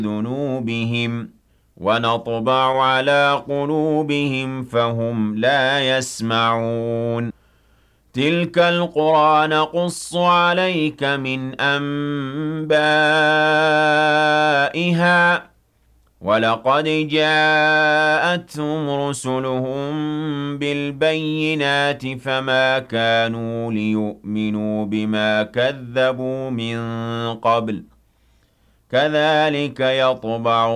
ذُنُوبِهِمْ وَنَطْبَعُ عَلَىٰ قُلُوبِهِمْ فَهُمْ لَا يَسْمَعُونَ تِلْكَ الْقُرَىٰ نَقُصُّ عَلَيْكَ مِنْ أَنبَائِهَا ۚ وَلَقَدْ جَاءَتْهُمْ رُسُلُهُم بِالْبَيِّنَاتِ فَمَا كَانُوا لِيُؤْمِنُوا بِمَا كَذَّبُوا مِن قَبْلُ ۚ كَذَٰلِكَ يَطْبَعُ